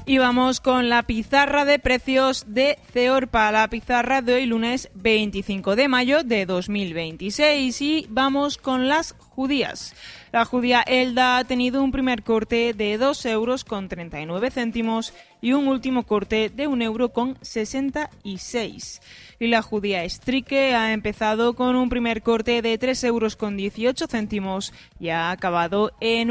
Y vamos con la pizarra de precios de Ceorpa, la pizarra de hoy lunes 25 de mayo de 2026. Y vamos con las judías. La judía Elda ha tenido un primer corte de 2,39 euros y un último corte de 1,66 €. Y la judía Strike ha empezado con un primer corte de 3,18 euros y ha acabado en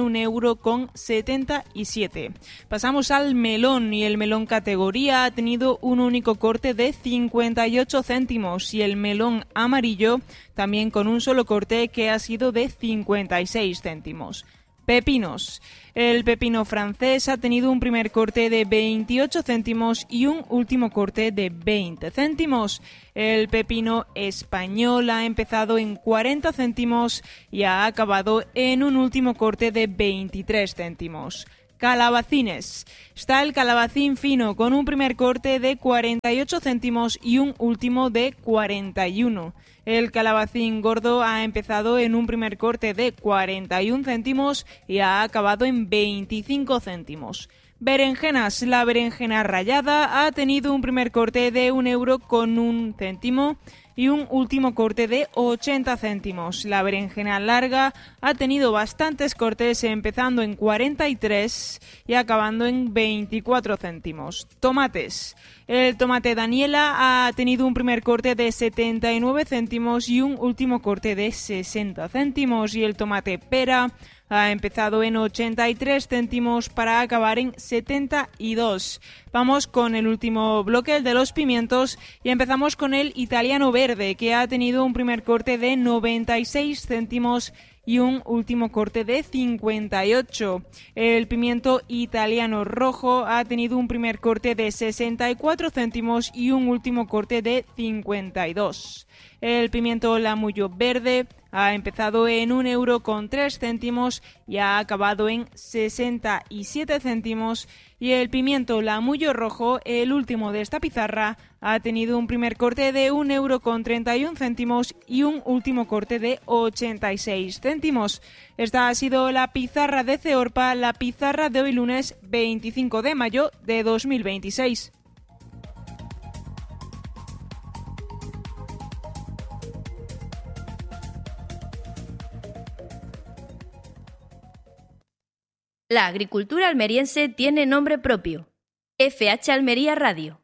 1,77 €. Pasamos al melón, y el melón categoría ha tenido un único corte de 58 céntimos y el melón amarillo también con un solo corte que ha sido de 56 céntimos. Pepinos. El pepino francés ha tenido un primer corte de 28 céntimos y un último corte de 20 céntimos. El pepino español ha empezado en 40 céntimos y ha acabado en un último corte de 23 céntimos. Calabacines. Está el calabacín fino con un primer corte de 48 céntimos y un último de 41. El calabacín gordo ha empezado en un primer corte de 41 céntimos y ha acabado en 25 céntimos. Berenjenas. La berenjena rallada ha tenido un primer corte de 1,01 € y un último corte de 80 céntimos. La berenjena larga ha tenido bastantes cortes, empezando en 43 y acabando en 24 céntimos. Tomates. El tomate Daniela ha tenido un primer corte de 79 céntimos y un último corte de 60 céntimos. Y el tomate pera ha empezado en 83 céntimos para acabar en 72. Vamos con el último bloque, el de los pimientos, y empezamos con el italiano verde, que ha tenido un primer corte de 96 céntimos y un último corte de 58. El pimiento italiano rojo ha tenido un primer corte de 64 céntimos y un último corte de 52. El pimiento lamullo verde ha empezado en 1,03 € y ha acabado en 67 céntimos. Y el pimiento lamullo rojo, el último de esta pizarra, ha tenido un primer corte de 1,31 € y un último corte de 86 céntimos. Esta ha sido la pizarra de Ceorpa, la pizarra de hoy lunes 25 de mayo de 2026. La agricultura almeriense tiene nombre propio. FH Almería Radio.